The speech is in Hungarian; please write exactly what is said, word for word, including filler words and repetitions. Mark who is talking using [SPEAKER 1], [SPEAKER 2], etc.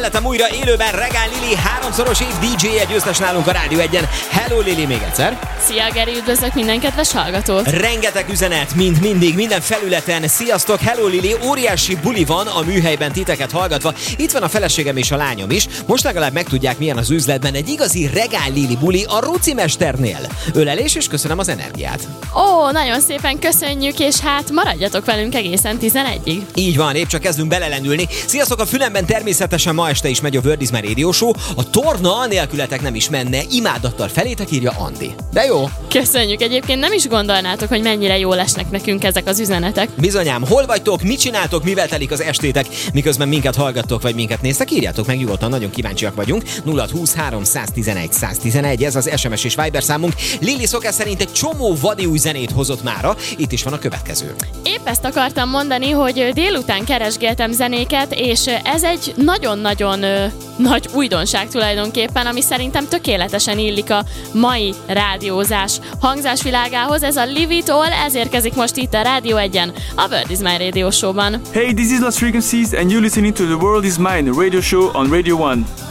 [SPEAKER 1] Lettem újra élőben Regál Lili, háromszoros év dé dzsé-je győztes nálunk a Rádió egyen. Hello Lili, még egyszer.
[SPEAKER 2] Szia Geri, üdvözlök minden kedves hallgatót.
[SPEAKER 1] Rengeteg üzenet, mint mindig, minden felületen. Sziasztok, hello Lili, óriási buli van a műhelyben titeket hallgatva. Itt van a feleségem és a lányom is. Most legalább megtudják, milyen az üzletben egy igazi Regál Lili buli a Ruci mesternél. Ölelés, és köszönöm az energiát.
[SPEAKER 2] Ó, nagyon szépen köszönjük, és hát maradjatok velünk egészen tizenegyig.
[SPEAKER 1] Így van, épp csak kezdünk belelendülni. Sziasztok, a fülemben természetesen ma este is megy a World is My Radio Show. A torna nélkületek nem is menne, imádattal felétek, írja Andi. De jó.
[SPEAKER 2] Köszönjük, egyébként nem is gondolnátok, hogy mennyire jól esnek nekünk ezek az üzenetek.
[SPEAKER 1] Bizonyám, hol vagytok, mit csináltok, mivel telik az estétek, miközben minket hallgattok, vagy minket néztek, írjátok meg nyugodtan, nagyon kíváncsiak vagyunk. nulla húsz három tizenegy száz tizenegy, ez az es em es és Viber számunk. Lili szokás szerint egy csomó vadi új zenét hozott mára, itt is van a következő.
[SPEAKER 2] Épp ezt akartam mondani, hogy délután keresgéltem zenéket, és ez egy nagyon-nagyon ö, nagy újdonság tulajdonképpen, ami szerintem tökéletesen illik a mai rádiózás hangzásvilágához. Ez a Live It All, ez érkezik most itt a Rádió egyen, a World is My Radio Show-ban.
[SPEAKER 3] Hey, this is Lost Frequencies and you're listening to the World is Mine radio show on Radio one.